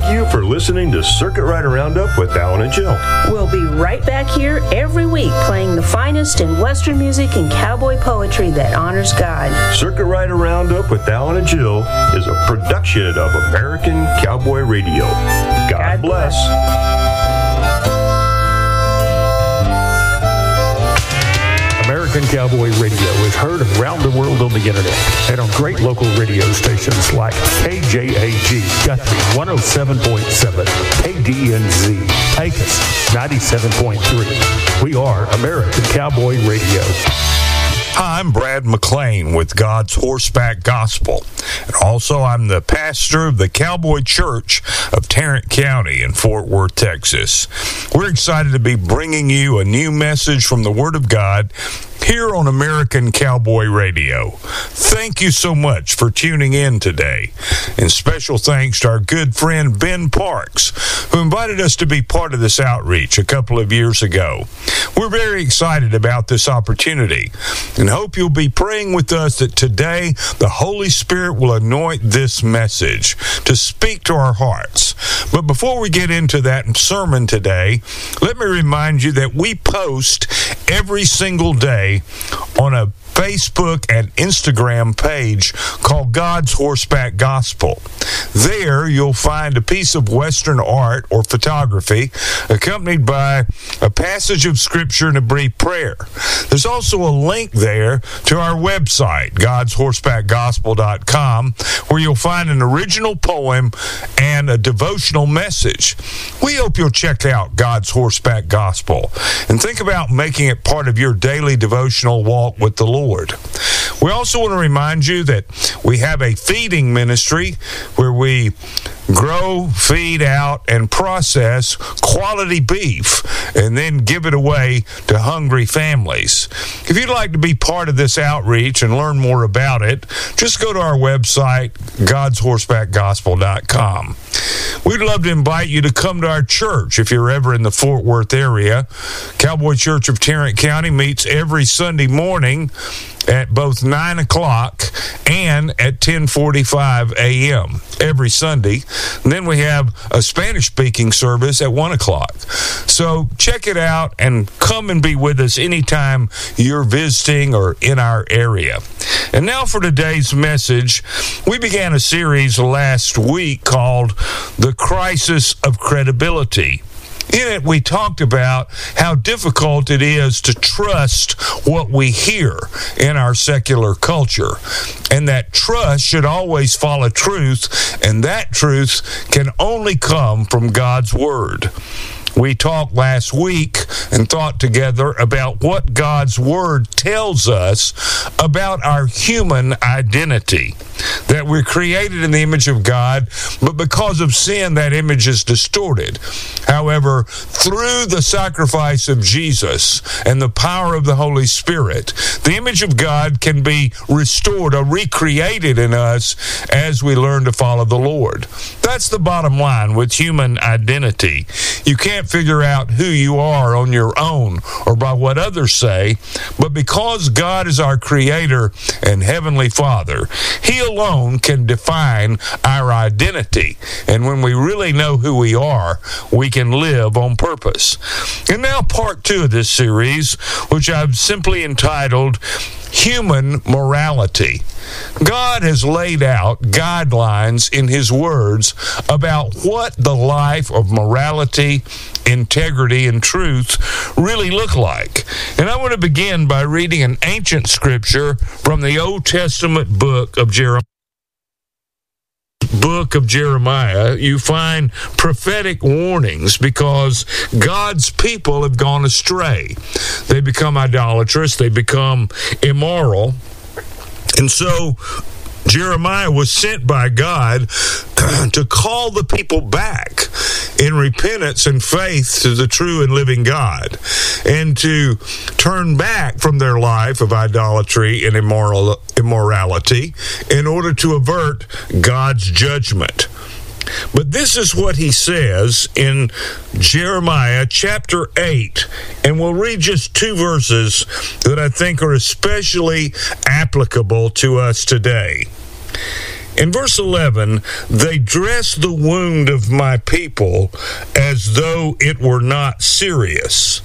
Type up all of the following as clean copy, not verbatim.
you for listening to Circuit Rider Roundup with Alan and Jill. We'll be right back here every week playing the finest in Western music and cowboy poetry that honors God. Circuit Rider Roundup with Alan and Jill is a production of American Cowboy Radio. God bless. American Cowboy Radio is heard around the world on the internet and on great local radio stations like KJAG, Guthrie 107.7, KDNZ, Pecos 97.3. We are American Cowboy Radio. Hi, I'm Brad McClain with God's Horseback Gospel. And also, I'm the pastor of the Cowboy Church of Tarrant County in Fort Worth, Texas. We're excited to be bringing you a new message from the Word of God here on American Cowboy Radio. Thank you so much for tuning in today. And special thanks to our good friend Ben Parks, who invited us to be part of this outreach a couple of years ago. We're very excited about this opportunity and hope you'll be praying with us that today the Holy Spirit will anoint this message to speak to our hearts. But before we get into that sermon today, let me remind you that we post every single day on a Facebook and Instagram page called God's Horseback Gospel. There you'll find a piece of Western art or photography accompanied by a passage of Scripture and a brief prayer. There's also a link there to our website, godshorsebackgospel.com, where you'll find an original poem and a devotional message. We hope you'll check out God's Horseback Gospel and think about making it part of your daily devotional walk with the Lord. We also want to remind you that we have a feeding ministry where we grow, feed out, and process quality beef and then give it away to hungry families. If you'd like to be part of this outreach and learn more about it, just go to our website, godshorsebackgospel.com. We'd love to invite you to come to our church if you're ever in the Fort Worth area. Cowboy Church of Tarrant County meets every Sunday morning at both 9 o'clock and at 10:45 a.m. every Sunday. And then we have a Spanish-speaking service at 1 o'clock. So check it out and come and be with us anytime you're visiting or in our area. And now for today's message. We began a series last week called The Crisis of Credibility. In it, we talked about how difficult it is to trust what we hear in our secular culture, and that trust should always follow truth, and that truth can only come from God's Word. We talked last week and thought together about what God's Word tells us about our human identity, that we're created in the image of God, but because of sin, that image is distorted. However, through the sacrifice of Jesus and the power of the Holy Spirit, the image of God can be restored or recreated in us as we learn to follow the Lord. That's the bottom line with human identity. You can't figure out who you are on your own or by what others say, but because God is our Creator and Heavenly Father, He alone can define our identity. And when we really know who we are, we can live on purpose. And now part 2 of this series, which I've simply entitled Human Morality. God has laid out guidelines in His words about what the life of morality, integrity, and truth really look like. And I want to begin by reading an ancient scripture from the Old Testament book of Jeremiah. You find prophetic warnings because God's people have gone astray. They become idolatrous, they become immoral. And so Jeremiah was sent by God to call the people back in repentance and faith to the true and living God, and to turn back from their life of idolatry and immorality in order to avert God's judgment. But this is what he says in Jeremiah chapter 8, and we'll read just 2 verses that I think are especially applicable to us today. In verse 11, they dress the wound of my people as though it were not serious.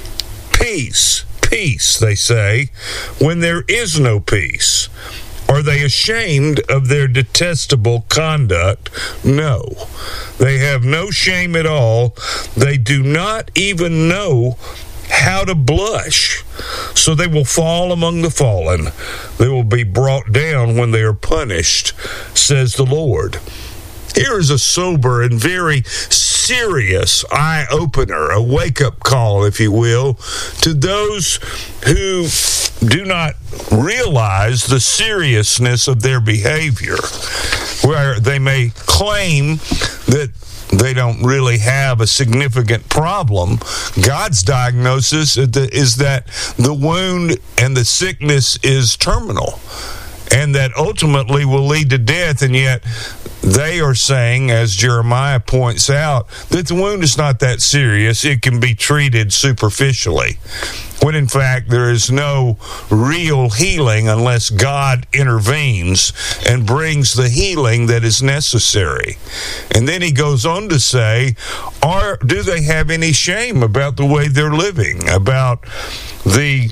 Peace, peace, they say, when there is no peace. Are they ashamed of their detestable conduct? No. They have no shame at all. They do not even know how to blush. So they will fall among the fallen. They will be brought down when they are punished, says the Lord. Here is a sober and very serious eye-opener, a wake-up call, if you will, to those who do not realize the seriousness of their behavior, where they may claim that they don't really have a significant problem. God's diagnosis is that the wound and the sickness is terminal, and that ultimately will lead to death, and yet they are saying, as Jeremiah points out, that the wound is not that serious. It can be treated superficially, when in fact there is no real healing unless God intervenes and brings the healing that is necessary. And then he goes on to say, do they have any shame about the way they're living, about the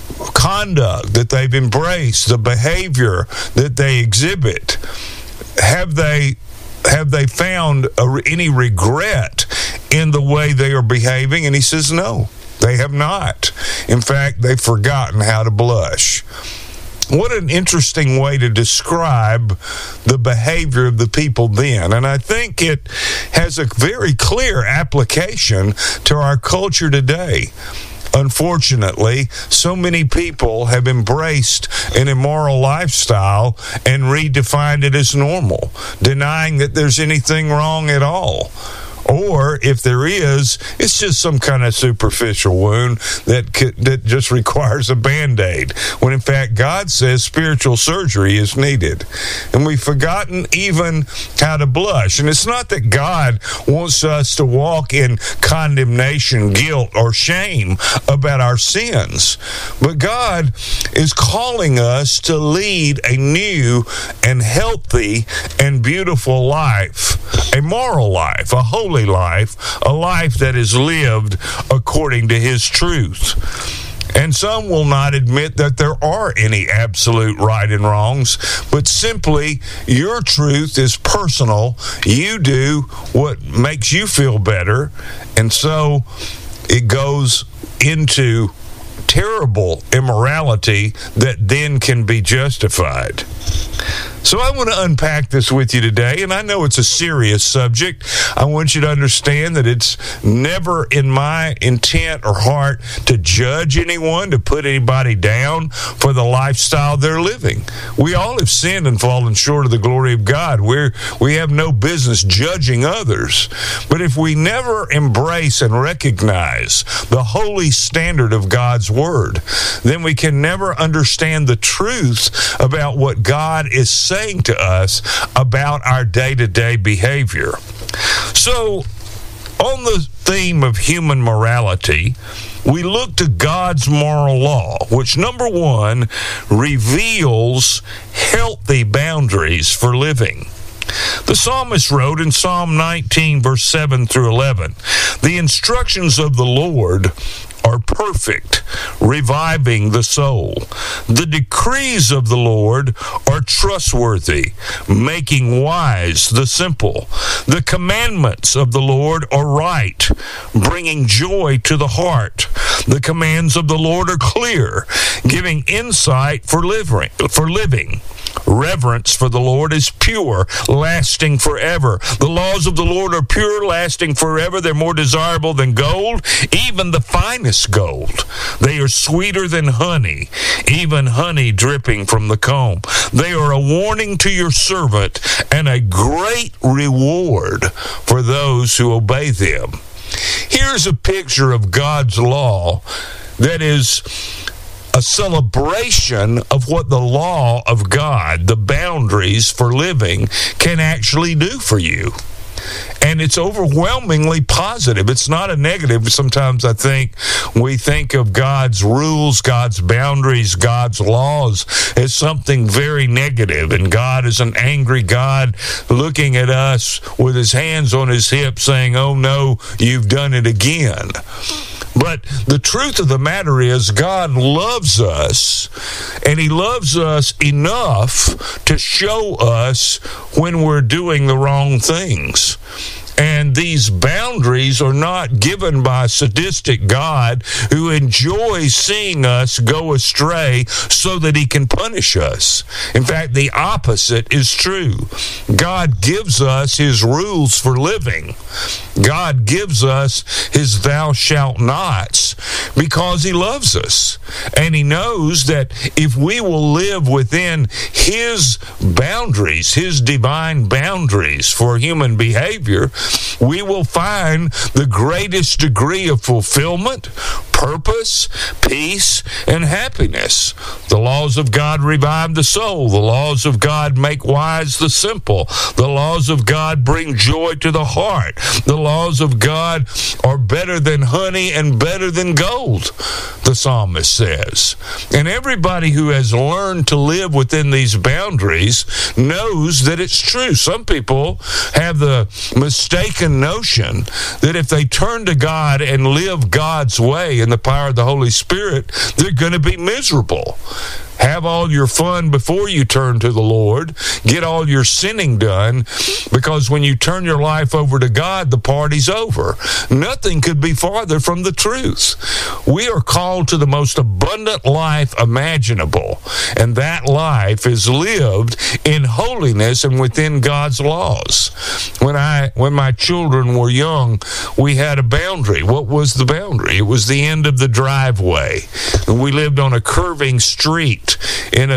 conduct that they've embraced, the behavior that they exhibit? Have they found any regret in the way they are behaving? And he says, no, they have not. In fact, they've forgotten how to blush. What an interesting way to describe the behavior of the people then. And I think it has a very clear application to our culture today. Unfortunately, so many people have embraced an immoral lifestyle and redefined it as normal, denying that there's anything wrong at all. Or if there is, it's just some kind of superficial wound that just requires a Band-Aid, when in fact God says spiritual surgery is needed. And we've forgotten even how to blush. And it's not that God wants us to walk in condemnation, guilt, or shame about our sins, but God is calling us to lead a new and healthy and beautiful life, a moral life, a holy life, a life that is lived according to his truth. And some will not admit that there are any absolute right and wrongs, but simply your truth is personal. You do what makes you feel better, and so it goes into terrible immorality that then can be justified. So I want to unpack this with you today, and I know it's a serious subject. I want you to understand that it's never in my intent or heart to judge anyone, to put anybody down for the lifestyle they're living. We all have sinned and fallen short of the glory of God. We have no business judging others. But if we never embrace and recognize the holy standard of God's Word, then we can never understand the truth about what God is saying to us about our day-to-day behavior. So, on the theme of human morality, we look to God's moral law, which, number one, reveals healthy boundaries for living. The psalmist wrote in Psalm 19, verse 7 through 11, "The instructions of the Lord are perfect, reviving the soul. The decrees of the Lord are trustworthy, making wise the simple. The commandments of the Lord are right, bringing joy to the heart. The commands of the Lord are clear, giving insight for living. Reverence for the Lord is pure, lasting forever. The laws of the Lord are pure, lasting forever. They're more desirable than gold, even the finest gold. They are sweeter than honey, even honey dripping from the comb. They are a warning to your servant and a great reward for those who obey them." Here's a picture of God's law that is a celebration of what the law of God, the boundaries for living, can actually do for you. And it's overwhelmingly positive. It's not a negative. Sometimes I think we think of God's rules, God's boundaries, God's laws as something very negative. And God is an angry God looking at us with his hands on his hips saying, oh no, you've done it again. But the truth of the matter is God loves us, and he loves us enough to show us when we're doing the wrong things. And these boundaries are not given by a sadistic God who enjoys seeing us go astray so that he can punish us. In fact, the opposite is true. God gives us his rules for living. God gives us his thou shalt nots because he loves us. And he knows that if we will live within his boundaries, his divine boundaries for human behavior, we will find the greatest degree of fulfillment, purpose, peace, and happiness. The laws of God revive the soul. The laws of God make wise the simple. The laws of God bring joy to the heart. The laws of God are better than honey and better than gold, the psalmist says. And everybody who has learned to live within these boundaries knows that it's true. Some people have the mistaken notion that if they turn to God and live God's way in the power of the Holy Spirit, they're going to be miserable. Have all your fun before you turn to the Lord. Get all your sinning done, because when you turn your life over to God, the party's over. Nothing could be farther from the truth. We are called to the most abundant life imaginable, and that life is lived in holiness and within God's laws. When my children were young, we had a boundary. What was the boundary? It was the end of the driveway. We lived on a curving street in a